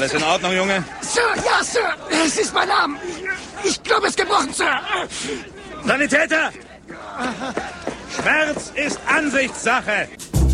Alles in Ordnung, Junge? Sir, ja, Sir. Es ist mein Arm. Ich glaube, es ist gebrochen, Sir. Sanitäter! Schmerz ist Ansichtssache.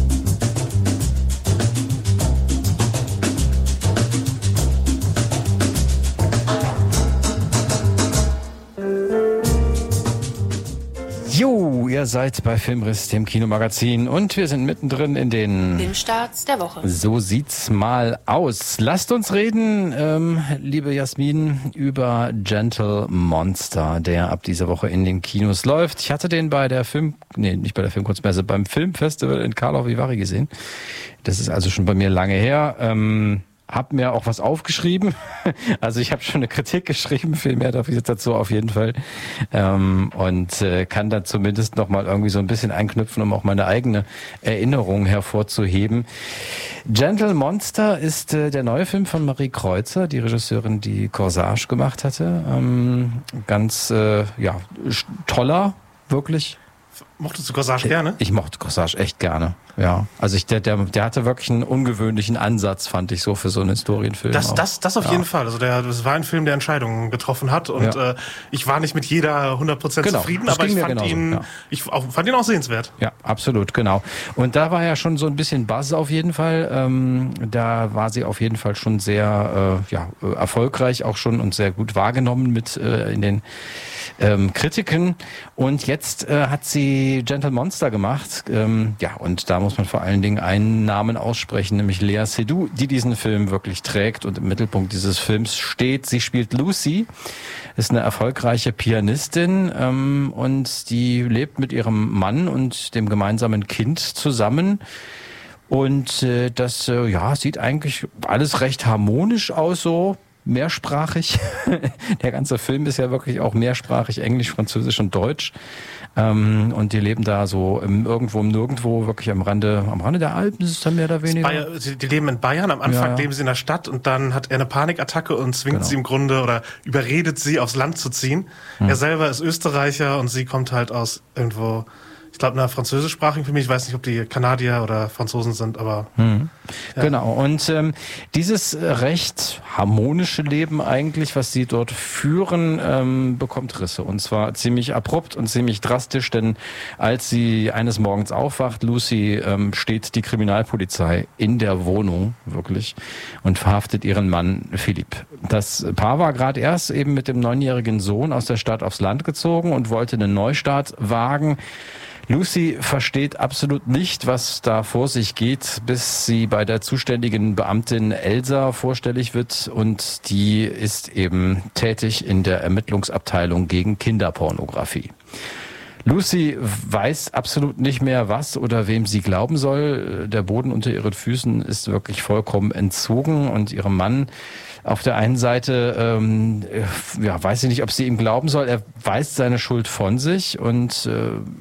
Jo, ihr seid bei Filmriss, dem Kinomagazin, und wir sind mittendrin in den Filmstarts der Woche. So sieht's mal aus. Lasst uns reden, liebe Jasmin, über Gentle Monster, der ab dieser Woche in den Kinos läuft. Ich hatte den bei der nicht bei der Filmkunstmesse, beim Filmfestival in Karlovy Vary gesehen. Das ist also schon bei mir lange her. Hab mir auch was aufgeschrieben. Also ich habe schon eine Kritik geschrieben, viel mehr darf ich jetzt dazu auf jeden Fall. Und kann da zumindest nochmal irgendwie so ein bisschen einknüpfen, um auch meine eigene Erinnerung hervorzuheben. Gentle Monster ist der neue Film von Marie Kreuzer, die Regisseurin, die Corsage gemacht hatte. Ganz toller, wirklich. Mochtest du Corsage gerne? Ich mochte Corsage echt gerne, ja. Also der hatte wirklich einen ungewöhnlichen Ansatz, fand ich, so für so einen Historienfilm. Das auf jeden Fall. Also das war ein Film, der Entscheidungen getroffen hat, und ich war nicht mit jeder 100% zufrieden, aber ich fand ihn auch sehenswert. Ja, absolut, genau. Und da war ja schon so ein bisschen Buzz auf jeden Fall. Da war sie auf jeden Fall schon sehr erfolgreich auch schon und sehr gut wahrgenommen mit in den Kritiken. Und jetzt hat sie Gentle Monster gemacht. Und da muss man vor allen Dingen einen Namen aussprechen, nämlich Léa Seydoux, die diesen Film wirklich trägt und im Mittelpunkt dieses Films steht. Sie spielt Lucy, ist eine erfolgreiche Pianistin und die lebt mit ihrem Mann und dem gemeinsamen Kind zusammen. Und das sieht eigentlich alles recht harmonisch aus, so mehrsprachig. Der ganze Film ist ja wirklich auch mehrsprachig, Englisch, Französisch und Deutsch. Und die leben da so irgendwo im Nirgendwo, wirklich am Rande der Alpen ist es dann mehr oder weniger. Die leben in Bayern, am Anfang leben sie in der Stadt und dann hat er eine Panikattacke und zwingt sie im Grunde oder überredet sie, aufs Land zu ziehen. Er selber ist Österreicher und sie kommt halt aus irgendwo, ich glaube, einer französischsprachigen Familie. Ich weiß nicht, ob die Kanadier oder Franzosen sind, aber... Genau, und dieses recht harmonische Leben eigentlich, was sie dort führen, bekommt Risse. Und zwar ziemlich abrupt und ziemlich drastisch, denn als sie eines Morgens aufwacht, Lucy, steht die Kriminalpolizei in der Wohnung, wirklich, und verhaftet ihren Mann Philipp. Das Paar war gerade erst eben mit dem 9-jährigen Sohn aus der Stadt aufs Land gezogen und wollte einen Neustart wagen. Lucy versteht absolut nicht, was da vor sich geht, bis sie bei der zuständigen Beamtin Elsa vorstellig wird, und die ist eben tätig in der Ermittlungsabteilung gegen Kinderpornografie. Lucy weiß absolut nicht mehr, was oder wem sie glauben soll. Der Boden unter ihren Füßen ist wirklich vollkommen entzogen, und ihrem Mann auf der einen Seite weiß sie nicht, ob sie ihm glauben soll. Er weist seine Schuld von sich und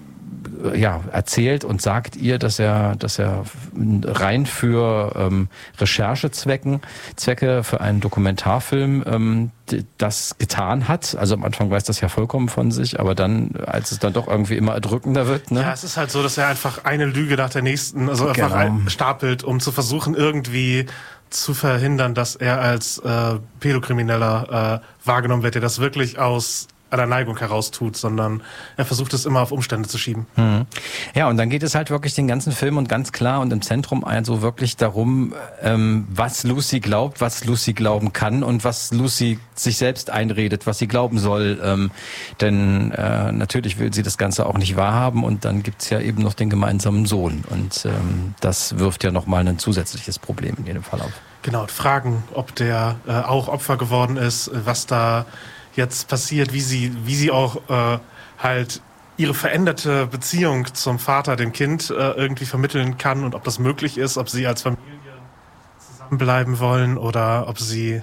erzählt und sagt ihr, dass er rein für Recherchezwecke für einen Dokumentarfilm das getan hat. Also am Anfang weiß das ja vollkommen von sich, aber dann, als es dann doch irgendwie immer erdrückender wird. Ne? Ja, es ist halt so, dass er einfach eine Lüge nach der nächsten, einfach stapelt, um zu versuchen, irgendwie zu verhindern, dass er als Pädokrimineller wahrgenommen wird, der das wirklich aus einer Neigung heraus tut, sondern er versucht es immer auf Umstände zu schieben. Ja, und dann geht es halt wirklich den ganzen Film und ganz klar und im Zentrum also wirklich darum, was Lucy glaubt, was Lucy glauben kann und was Lucy sich selbst einredet, was sie glauben soll. Denn natürlich will sie das Ganze auch nicht wahrhaben, und dann gibt's ja eben noch den gemeinsamen Sohn, und das wirft ja nochmal ein zusätzliches Problem in jedem Fall auf. Genau, fragen, ob der auch Opfer geworden ist, was da jetzt passiert, wie sie auch halt ihre veränderte Beziehung zum Vater, dem Kind irgendwie vermitteln kann, und ob das möglich ist, ob sie als Familie zusammenbleiben wollen oder ob sie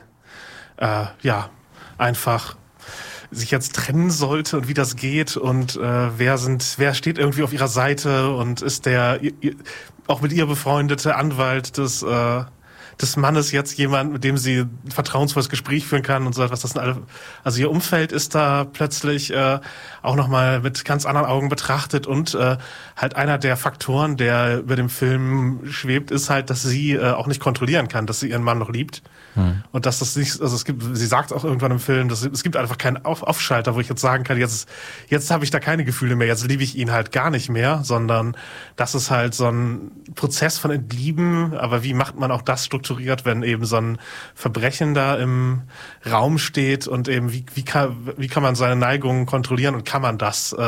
einfach sich jetzt trennen sollte und wie das geht, und wer steht irgendwie auf ihrer Seite und ist der auch mit ihr befreundete Anwalt des Mannes jetzt jemand, mit dem sie ein vertrauensvolles Gespräch führen kann und so etwas. Das sind alle, also ihr Umfeld ist da plötzlich auch nochmal mit ganz anderen Augen betrachtet und halt einer der Faktoren, der über dem Film schwebt, ist halt, dass sie auch nicht kontrollieren kann, dass sie ihren Mann noch liebt. Und dass das nicht, also sie sagt auch irgendwann im Film, dass es gibt einfach keinen Aufschalter, wo ich jetzt sagen kann, jetzt habe ich da keine Gefühle mehr, jetzt liebe ich ihn halt gar nicht mehr, sondern das ist halt so ein Prozess von Entlieben, aber wie macht man auch das strukturiert, wenn eben so ein Verbrechen da im Raum steht und eben wie kann man seine Neigungen kontrollieren und kann man das?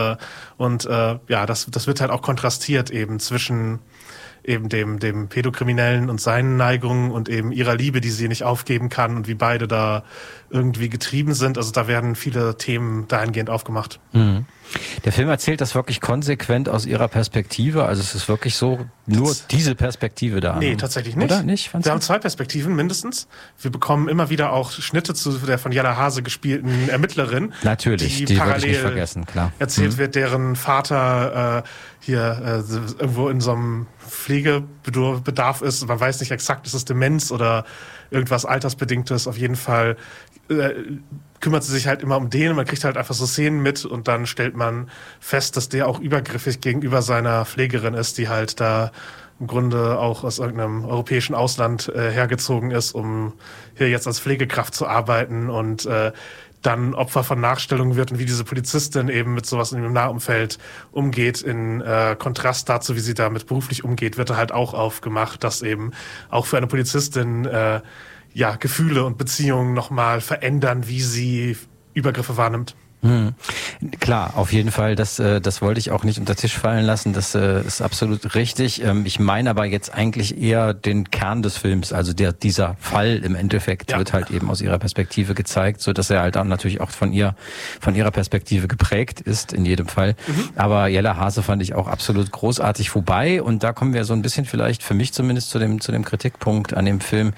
Das wird halt auch kontrastiert eben zwischen eben dem Pädokriminellen und seinen Neigungen und eben ihrer Liebe, die sie nicht aufgeben kann und wie beide da irgendwie getrieben sind. Also da werden viele Themen dahingehend aufgemacht. Mhm. Der Film erzählt das wirklich konsequent aus ihrer Perspektive. Also es ist wirklich so nur diese Perspektive da. Nee, tatsächlich nicht. Oder nicht? Wir haben 2 Perspektiven mindestens. Wir bekommen immer wieder auch Schnitte zu der von Jella Hase gespielten Ermittlerin. Natürlich, die würde ich nicht vergessen, klar. Erzählt wird, deren Vater irgendwo in so einem Pflegebedarf ist. Man weiß nicht exakt, ist es Demenz oder irgendwas Altersbedingtes. Auf jeden Fall kümmert sie sich halt immer um den. Man kriegt halt einfach so Szenen mit und dann stellt man fest, dass der auch übergriffig gegenüber seiner Pflegerin ist, die halt da im Grunde auch aus irgendeinem europäischen Ausland hergezogen ist, um hier jetzt als Pflegekraft zu arbeiten und dann Opfer von Nachstellungen wird und wie diese Polizistin eben mit sowas in ihrem Nahumfeld umgeht, in Kontrast dazu, wie sie damit beruflich umgeht, wird halt auch aufgemacht, dass eben auch für eine Polizistin Gefühle und Beziehungen nochmal verändern, wie sie Übergriffe wahrnimmt. Klar, auf jeden Fall, das wollte ich auch nicht unter den Tisch fallen lassen, das ist absolut richtig. Ich meine aber jetzt eigentlich eher den Kern des Films, also dieser Fall im Endeffekt wird halt eben aus ihrer Perspektive gezeigt, so dass er halt dann natürlich auch von ihrer Perspektive geprägt ist, in jedem Fall. Aber Jella Hase fand ich auch absolut großartig, wobei, und da kommen wir so ein bisschen vielleicht für mich zumindest zu dem Kritikpunkt an dem Film,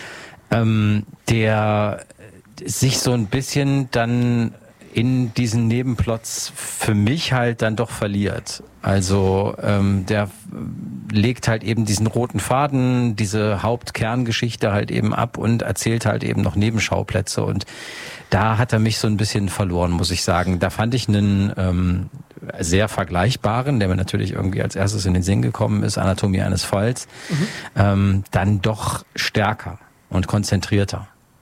der sich so ein bisschen dann in diesen Nebenplots für mich halt dann doch verliert. Also der legt halt eben diesen roten Faden, diese Hauptkerngeschichte halt eben ab und erzählt halt eben noch Nebenschauplätze und da hat er mich so ein bisschen verloren, muss ich sagen. Da fand ich einen sehr vergleichbaren, der mir natürlich irgendwie als erstes in den Sinn gekommen ist, Anatomie eines Falls, dann doch stärker und konzentrierter.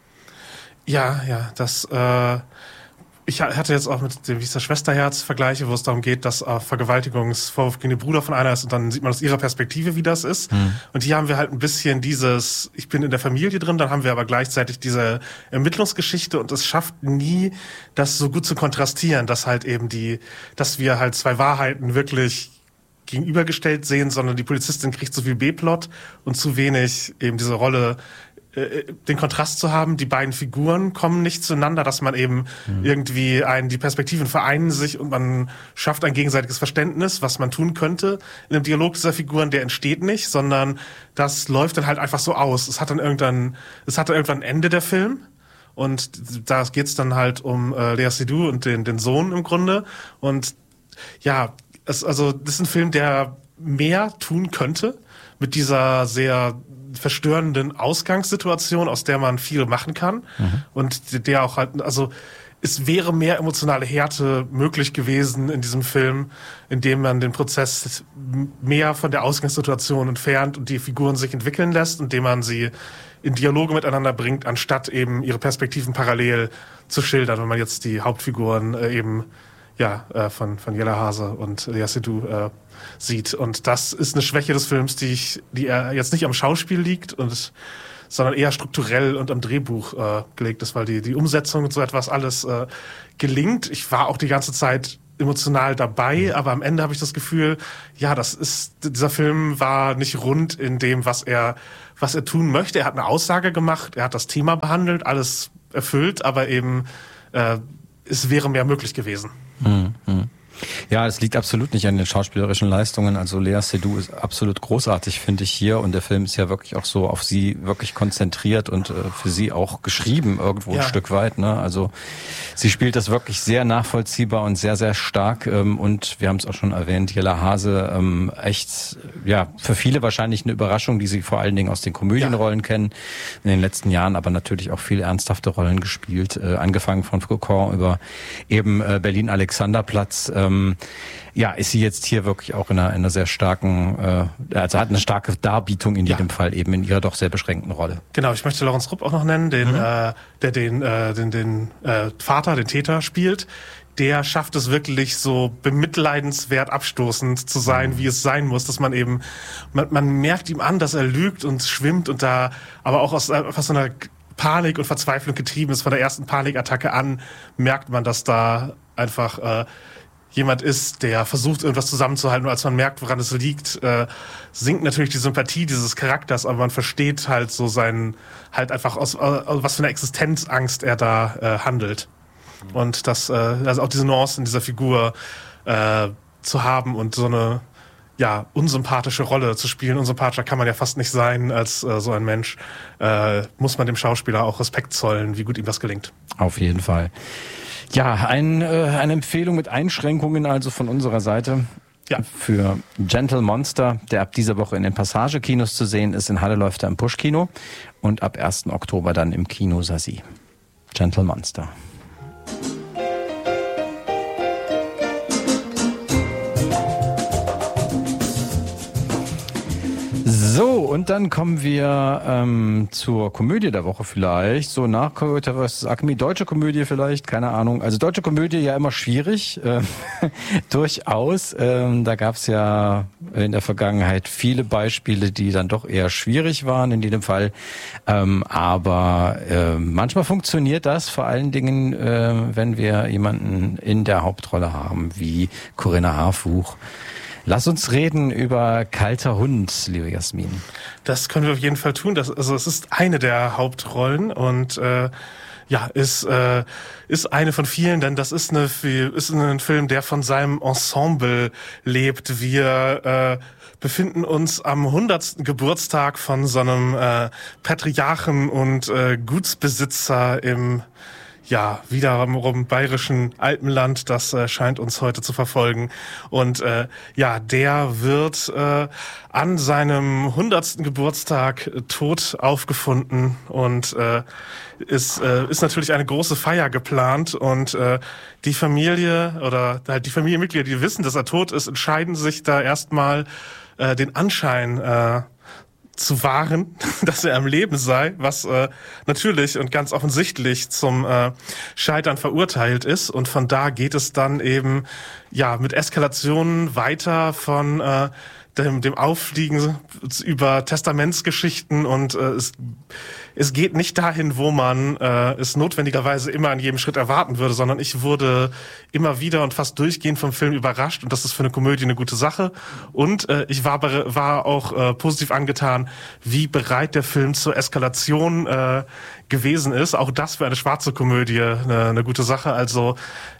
Ja, das ich hatte jetzt auch mit dem, wie ist das, Schwesterherz Vergleiche, wo es darum geht, dass Vergewaltigungsvorwurf gegen den Bruder von einer ist und dann sieht man aus ihrer Perspektive, wie das ist. Und hier haben wir halt ein bisschen dieses, ich bin in der Familie drin, dann haben wir aber gleichzeitig diese Ermittlungsgeschichte und es schafft nie, das so gut zu kontrastieren, dass halt eben dass wir halt 2 Wahrheiten wirklich gegenübergestellt sehen, sondern die Polizistin kriegt zu viel B-Plot und zu wenig eben diese Rolle, den Kontrast zu haben. Die beiden Figuren kommen nicht zueinander, dass man eben irgendwie die Perspektiven vereinen sich und man schafft ein gegenseitiges Verständnis, was man tun könnte. In dem Dialog dieser Figuren, der entsteht nicht, sondern das läuft dann halt einfach so aus. Es hatte irgendwann ein Ende, der Film. Und da geht's dann halt um Léa Seydoux und den Sohn im Grunde. Und ja, das ist ein Film, der mehr tun könnte mit dieser sehr verstörenden Ausgangssituation, aus der man viel machen kann. Und der auch halt, also es wäre mehr emotionale Härte möglich gewesen in diesem Film, indem man den Prozess mehr von der Ausgangssituation entfernt und die Figuren sich entwickeln lässt, indem man sie in Dialoge miteinander bringt, anstatt eben ihre Perspektiven parallel zu schildern, wenn man jetzt die Hauptfiguren von Jella Hase und Léa Seydoux sieht. Und das ist eine Schwäche des Films, die jetzt nicht am Schauspiel liegt, sondern eher strukturell und am Drehbuch gelegt ist, weil die Umsetzung und so etwas alles gelingt. Ich war auch die ganze Zeit emotional dabei, aber am Ende habe ich das Gefühl, dieser Film war nicht rund in dem, was er tun möchte. Er hat eine Aussage gemacht, er hat das Thema behandelt, alles erfüllt, aber eben es wäre mehr möglich gewesen. Ja, es liegt absolut nicht an den schauspielerischen Leistungen. Also Lea Seydoux ist absolut großartig, finde ich hier. Und der Film ist ja wirklich auch so auf sie wirklich konzentriert und für sie auch geschrieben irgendwo ein Stück weit. Ne? Also sie spielt das wirklich sehr nachvollziehbar und sehr, sehr stark. Und wir haben es auch schon erwähnt, Jella Hase, echt, ja, für viele wahrscheinlich eine Überraschung, die sie vor allen Dingen aus den Komödienrollen kennen. In den letzten Jahren aber natürlich auch viel ernsthafte Rollen gespielt. Angefangen von Faucon über eben Berlin-Alexanderplatz. Ist sie jetzt hier wirklich auch in einer sehr starken, also hat eine starke Darbietung in jedem Fall eben in ihrer doch sehr beschränkten Rolle. Genau, ich möchte Laurence Rupp auch noch nennen, der den Vater, den Täter spielt. Der schafft es wirklich so bemitleidenswert abstoßend zu sein, wie es sein muss, dass man eben, man merkt ihm an, dass er lügt und schwimmt und da aber auch aus so einer Panik und Verzweiflung getrieben ist. Von der ersten Panikattacke an merkt man, dass da einfach jemand ist, der versucht, irgendwas zusammenzuhalten. Und als man merkt, woran es liegt, sinkt natürlich die Sympathie dieses Charakters, aber man versteht halt so halt einfach aus was für eine Existenzangst er da handelt. Und das, also auch diese Nuance in dieser Figur zu haben und so eine unsympathische Rolle zu spielen. Unsympathischer kann man ja fast nicht sein als so ein Mensch. Muss man dem Schauspieler auch Respekt zollen, wie gut ihm das gelingt. Auf jeden Fall. Ja, eine Empfehlung mit Einschränkungen also von unserer Seite. Ja. Für Gentle Monster, der ab dieser Woche in den Passage-Kinos zu sehen ist. In Halle läuft er im Push-Kino und ab 1. Oktober dann im Kino Sassi. Gentle Monster. So, und dann kommen wir zur Komödie der Woche vielleicht. So nach Coyote vs. Acme, deutsche Komödie vielleicht, keine Ahnung. Also deutsche Komödie ja immer schwierig, durchaus. Da gab es ja in der Vergangenheit viele Beispiele, die dann doch eher schwierig waren in jedem Fall. Aber manchmal funktioniert das, vor allen Dingen, wenn wir jemanden in der Hauptrolle haben, wie Corinna Harfuch. Lass uns reden über Kalter Hund, liebe Jasmin. Das können wir auf jeden Fall tun. Es ist eine der Hauptrollen und ist eine von vielen, denn das ist ein Film, der von seinem Ensemble lebt. Wir befinden uns am 100. Geburtstag von so einem Patriarchen und Gutsbesitzer im wiederum bayerischen Alpenland, das scheint uns heute zu verfolgen. Und der wird an seinem 100. Geburtstag tot aufgefunden und ist natürlich eine große Feier geplant und die Familie oder halt die Familienmitglieder, die wissen, dass er tot ist, entscheiden sich da erstmal den Anschein zu wahren, dass er am Leben sei, was natürlich und ganz offensichtlich zum Scheitern verurteilt ist. Und von da geht es dann eben mit Eskalationen weiter von dem Auffliegen über Testamentsgeschichten und es geht nicht dahin, wo man es notwendigerweise immer an jedem Schritt erwarten würde, sondern ich wurde immer wieder und fast durchgehend vom Film überrascht und das ist für eine Komödie eine gute Sache. Und ich war auch positiv angetan, wie bereit der Film zur Eskalation gewesen ist. Auch das für eine schwarze Komödie eine gute Sache. Also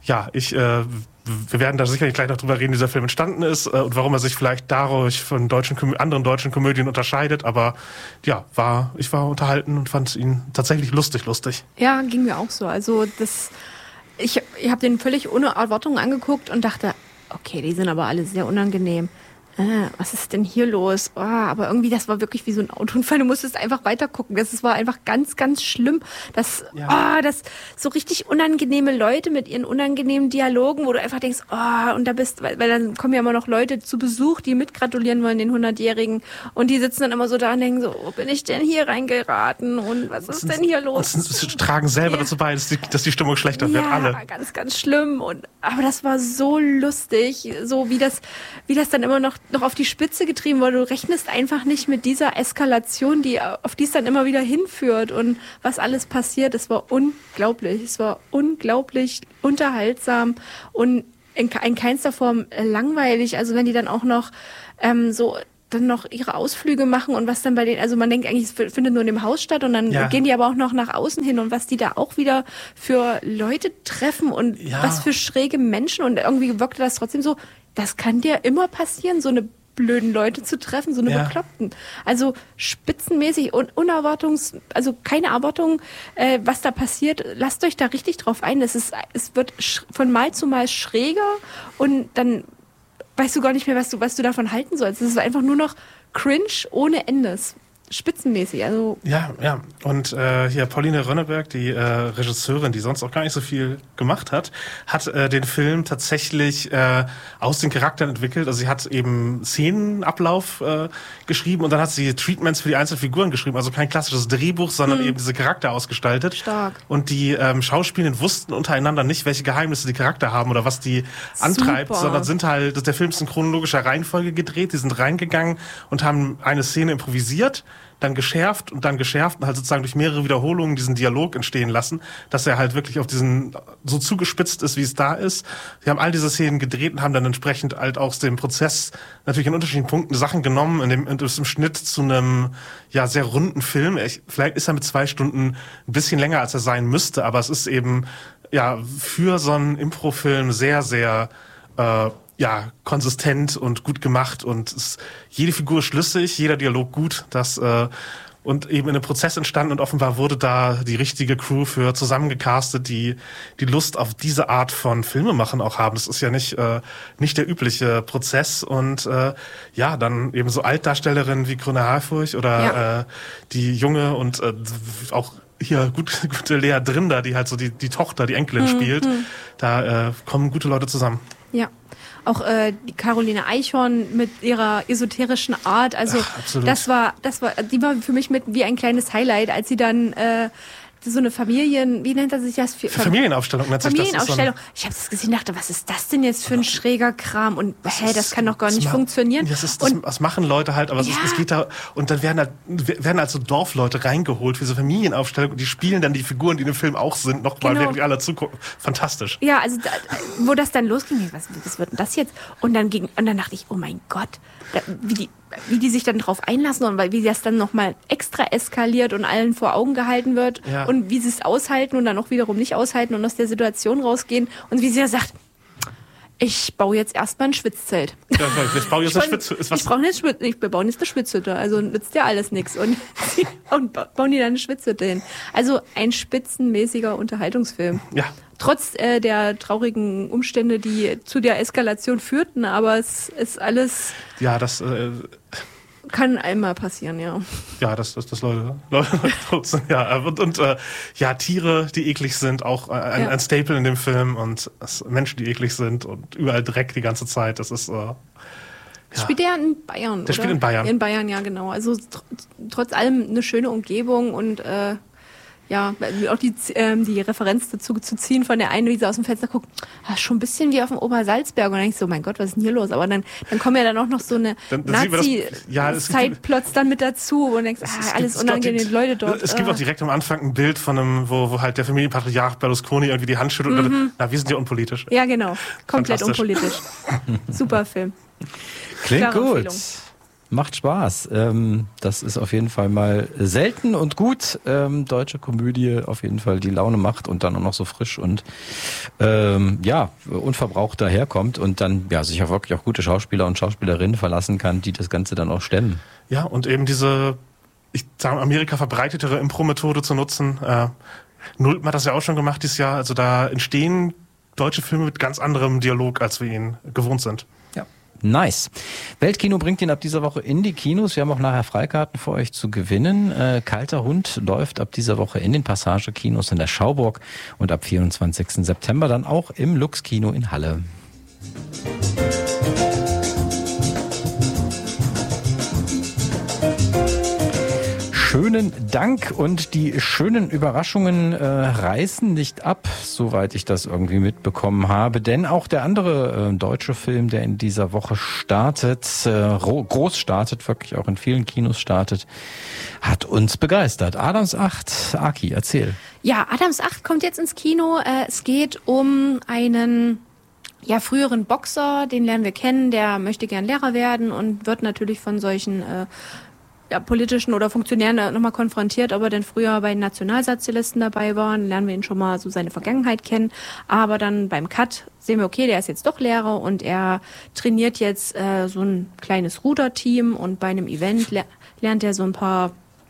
wir werden da sicherlich gleich noch drüber reden, wie dieser Film entstanden ist und warum er sich vielleicht dadurch von anderen deutschen Komödien unterscheidet. Aber ich war unterhalten und fand ihn tatsächlich lustig. Ja, ging mir auch so. Also ich habe den völlig ohne Erwartungen angeguckt und dachte, okay, die sind aber alle sehr unangenehm. Was ist denn hier los? Aber irgendwie, das war wirklich wie so ein Autounfall. Du musstest einfach weitergucken. Das war einfach ganz, ganz schlimm. Das so richtig unangenehme Leute mit ihren unangenehmen Dialogen, wo du einfach denkst, und da bist, weil dann kommen ja immer noch Leute zu Besuch, die mitgratulieren wollen, den 100-Jährigen. Und die sitzen dann immer so da und denken so, wo bin ich denn hier reingeraten? Und was ist denn hier los? Und sie tragen selber dazu bei, dass die Stimmung schlechter wird, alle. Ja, ganz, ganz schlimm. Aber das war so lustig, so wie das dann immer noch auf die Spitze getrieben wurde. Du rechnest einfach nicht mit dieser Eskalation, auf die es dann immer wieder hinführt und was alles passiert. Es war unglaublich. Es war unglaublich unterhaltsam und in keinster Form langweilig. Also wenn die dann auch noch so dann noch ihre Ausflüge machen und was dann bei denen, also man denkt eigentlich, es findet nur in dem Haus statt und dann gehen die aber auch noch nach außen hin und was die da auch wieder für Leute treffen und was für schräge Menschen und irgendwie wirkte das trotzdem so, das kann dir immer passieren, so eine blöden Leute zu treffen, so eine Bekloppten. Also spitzenmäßig und also keine Erwartung, was da passiert. Lasst euch da richtig drauf ein. Es wird von Mal zu Mal schräger und dann weißt du gar nicht mehr, was du davon halten sollst. Es ist einfach nur noch cringe ohne Ende. Spitzenmäßig, also. Ja. Und hier Pauline Rönneberg, die Regisseurin, die sonst auch gar nicht so viel gemacht hat den Film tatsächlich aus den Charakteren entwickelt. Also sie hat eben Szenenablauf geschrieben und dann hat sie Treatments für die einzelnen Figuren geschrieben. Also kein klassisches Drehbuch, sondern eben diese Charakter ausgestaltet. Stark. Und die Schauspielenden wussten untereinander nicht, welche Geheimnisse die Charakter haben oder was die antreibt, sondern der Film ist in chronologischer Reihenfolge gedreht. Die sind reingegangen und haben eine Szene improvisiert, dann geschärft und halt sozusagen durch mehrere Wiederholungen diesen Dialog entstehen lassen, dass er halt wirklich auf diesen so zugespitzt ist, wie es da ist. Sie haben all diese Szenen gedreht und haben dann entsprechend halt aus dem Prozess natürlich an unterschiedlichen Punkten Sachen genommen und ist im Schnitt zu einem sehr runden Film. Vielleicht ist er mit 2 Stunden ein bisschen länger, als er sein müsste, aber es ist eben für so einen Impro-Film sehr, sehr konsistent und gut gemacht und jede Figur schlüssig, jeder Dialog gut, und eben in einem Prozess entstanden und offenbar wurde da die richtige Crew für zusammengecastet, die Lust auf diese Art von Filmemachen auch haben. Das ist ja nicht der übliche Prozess und dann eben so Altdarstellerinnen wie Grüne Harfurch oder die junge und auch hier gute Lea Drinder, die halt so die Tochter, die Enkelin spielt. Da kommen gute Leute zusammen. Ja. Auch die Caroline Eichhorn mit ihrer esoterischen Art, also die war für mich mit wie ein kleines Highlight, als sie dann so eine wie nennt er sich das? Familienaufstellung nennt sich das. Familienaufstellung. Ich habe das gesehen und dachte, was ist das denn jetzt für ein schräger Kram? Und das kann doch gar nicht funktionieren. Das machen Leute halt, aber es geht da, und dann werden halt so Dorfleute reingeholt für so Familienaufstellung und die spielen dann die Figuren, die in dem Film auch sind, nochmal, während die alle zugucken. Fantastisch. Ja, also wo das dann losging, was wird denn das jetzt? Und dann dachte ich, oh mein Gott, wie die sich dann drauf einlassen und wie das dann nochmal extra eskaliert und allen vor Augen gehalten wird und wie sie es aushalten und dann auch wiederum nicht aushalten und aus der Situation rausgehen und wie sie ja sagt, ich baue jetzt erstmal ein Schwitzzelt. Ja, ich baue jetzt eine Schwitzhütte. Wir bauen jetzt eine Schwitzhütte, also nützt ja alles nichts und bauen die dann eine Schwitzhütte hin. Also ein spitzenmäßiger Unterhaltungsfilm. Ja. Trotz der traurigen Umstände, die zu der Eskalation führten, aber es ist alles... Ja, das... kann einmal passieren, ja. Ja, das Leute nutzen, ja. Und Tiere, die eklig sind, auch ein Staple in dem Film und Menschen, die eklig sind und überall Dreck die ganze Zeit, das ist... Spielt der in Bayern, Der spielt in Bayern. In Bayern, ja, genau. Also trotz allem eine schöne Umgebung und auch die Referenz dazu zu ziehen von der einen, wie sie aus dem Fenster guckt, schon ein bisschen wie auf dem Obersalzberg. Und dann denke ich so, mein Gott, was ist denn hier los? Aber dann kommen ja dann auch noch so eine Nazi-Sideplots dann mit dazu und denkst, alles unangenehme Leute dort. Es gibt auch direkt am Anfang ein Bild von einem, wo halt der Familienpatriarch Berlusconi irgendwie die Hand schüttelt und dann, wir sind ja unpolitisch. Ja, genau. Komplett unpolitisch. Super Film. Klingt gut. Macht Spaß. Das ist auf jeden Fall mal selten und gut. Deutsche Komödie auf jeden Fall, die Laune macht und dann auch noch so frisch und unverbraucht daherkommt und dann sich auf wirklich auch gute Schauspieler und Schauspielerinnen verlassen kann, die das Ganze dann auch stemmen. Ja, und eben diese, ich sage Amerika verbreitetere Impro-Methode zu nutzen. Nulpen hat das ja auch schon gemacht dieses Jahr. Also da entstehen deutsche Filme mit ganz anderem Dialog, als wir ihn gewohnt sind. Ja. Nice. Weltkino bringt ihn ab dieser Woche in die Kinos. Wir haben auch nachher Freikarten für euch zu gewinnen. Kalter Hund läuft ab dieser Woche in den Passage-Kinos in der Schauburg und ab 24. September dann auch im Lux-Kino in Halle. Schönen Dank und die schönen Überraschungen reißen nicht ab, soweit ich das irgendwie mitbekommen habe. Denn auch der andere deutsche Film, der in dieser Woche startet, groß startet, wirklich auch in vielen Kinos startet, hat uns begeistert. Adams 8, Aki, erzähl. Ja, Adams 8 kommt jetzt ins Kino. Es geht um einen früheren Boxer, den lernen wir kennen, der möchte gern Lehrer werden und wird natürlich von solchen politischen oder Funktionären nochmal konfrontiert, ob er denn früher bei den Nationalsozialisten dabei war. Dann lernen wir ihn schon mal so seine Vergangenheit kennen. Aber dann beim Cut sehen wir, okay, der ist jetzt doch Lehrer und er trainiert jetzt so ein kleines Ruderteam und bei einem Event lernt er so ein paar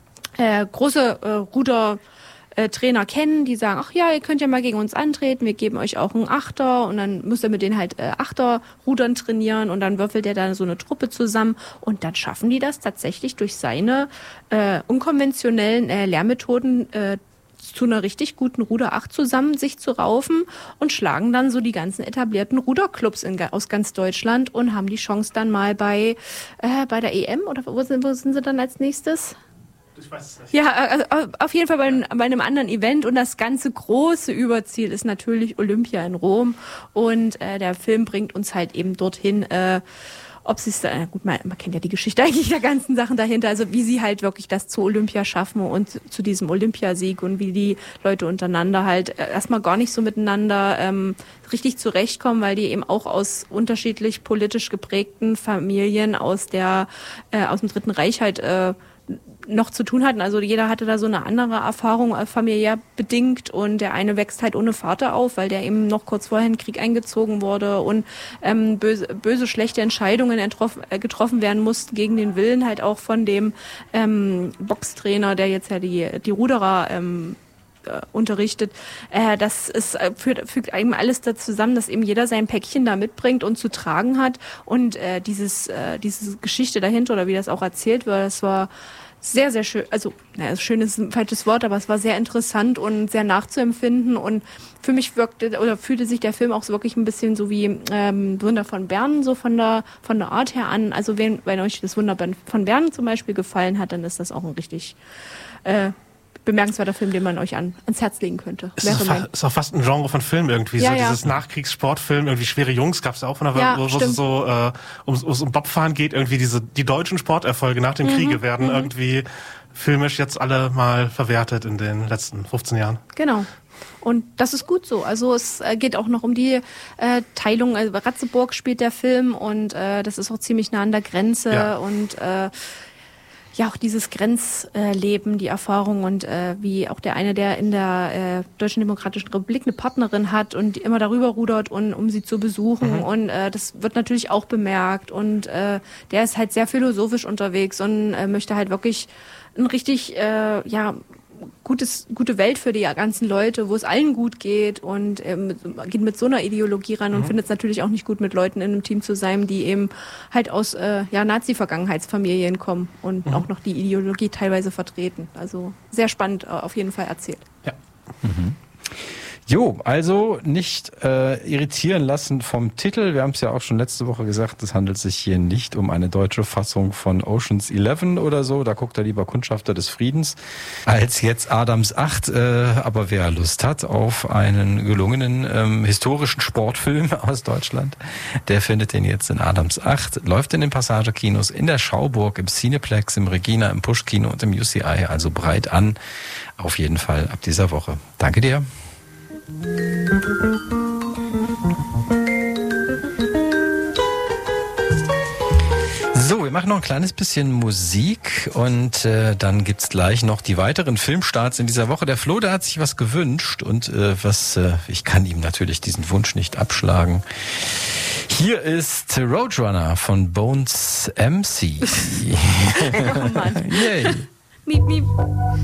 große Rudertrainer kennen, die sagen, ach ja, ihr könnt ja mal gegen uns antreten, wir geben euch auch einen Achter und dann muss er mit denen halt Achterrudern trainieren und dann würfelt er da so eine Truppe zusammen und dann schaffen die das tatsächlich durch seine unkonventionellen Lehrmethoden zu einer richtig guten Ruderacht zusammen sich zu raufen und schlagen dann so die ganzen etablierten Ruderclubs aus ganz Deutschland und haben die Chance dann mal bei der EM oder wo sind sie dann als nächstes? Ich weiß es nicht. Ja, also auf jeden Fall bei einem anderen Event und das ganze große Überziel ist natürlich Olympia in Rom und der Film bringt uns halt eben dorthin, ob sie es da, gut, man kennt ja die Geschichte eigentlich der ganzen Sachen dahinter, also wie sie halt wirklich das zu Olympia schaffen und zu diesem Olympiasieg und wie die Leute untereinander halt erstmal gar nicht so miteinander richtig zurechtkommen, weil die eben auch aus unterschiedlich politisch geprägten Familien aus dem Dritten Reich halt noch zu tun hatten. Also jeder hatte da so eine andere Erfahrung familiär bedingt und der eine wächst halt ohne Vater auf, weil der eben noch kurz vorher in den Krieg eingezogen wurde und böse, schlechte Entscheidungen getroffen werden mussten gegen den Willen halt auch von dem Boxtrainer, der jetzt ja die Ruderer unterrichtet. Das fügt eben alles da zusammen, dass eben jeder sein Päckchen da mitbringt und zu tragen hat und diese Geschichte dahinter oder wie das auch erzählt wird, das war sehr, sehr schön, also schön ist ein falsches Wort, aber es war sehr interessant und sehr nachzuempfinden und für mich fühlte sich der Film auch so wirklich ein bisschen so wie Wunder von Bern, so von der Art her an. Also wenn euch das Wunder von Bern zum Beispiel gefallen hat, dann ist das auch ein richtig bemerkenswerter Film, den man euch ans Herz legen könnte. Ist auch fast ein Genre von Film irgendwie. Ja, so ja. Dieses Nachkriegssportfilm, irgendwie Schwere Jungs gab es auch von der wo es so um Bobfahren geht, irgendwie die deutschen Sporterfolge nach dem Kriege werden irgendwie filmisch jetzt alle mal verwertet in den letzten 15 Jahren. Genau. Und das ist gut so. Also es geht auch noch um die Teilung. Also Ratzeburg spielt der Film und das ist auch ziemlich nah an der Grenze und auch dieses Grenzleben, die Erfahrung und wie auch der eine, der in der Deutschen Demokratischen Republik eine Partnerin hat und die immer darüber rudert, um sie zu besuchen. Und das wird natürlich auch bemerkt. Und der ist halt sehr philosophisch unterwegs und möchte halt wirklich ein richtig, gute Welt für die ganzen Leute, wo es allen gut geht und geht mit so einer Ideologie ran und findet es natürlich auch nicht gut, mit Leuten in einem Team zu sein, die eben halt aus Nazi-Vergangenheitsfamilien kommen und auch noch die Ideologie teilweise vertreten. Also sehr spannend auf jeden Fall erzählt. Ja. Jo, also nicht irritieren lassen vom Titel. Wir haben es ja auch schon letzte Woche gesagt, es handelt sich hier nicht um eine deutsche Fassung von Ocean's 11 oder so. Da guckt er lieber Kundschafter des Friedens als jetzt Adams 8. Aber wer Lust hat auf einen gelungenen historischen Sportfilm aus Deutschland, der findet den jetzt in Adams 8. Läuft in den Passagekinos, in der Schauburg, im Cineplex, im Regina, im Push-Kino und im UCI. Also breit an. Auf jeden Fall ab dieser Woche. Danke dir. So, wir machen noch ein kleines bisschen Musik und dann gibt's gleich noch die weiteren Filmstarts in dieser Woche. Der Flo, der hat sich was gewünscht und ich kann ihm natürlich diesen Wunsch nicht abschlagen. Hier ist Roadrunner von Bones MC. Oh Mann. Yay. Miep, miep.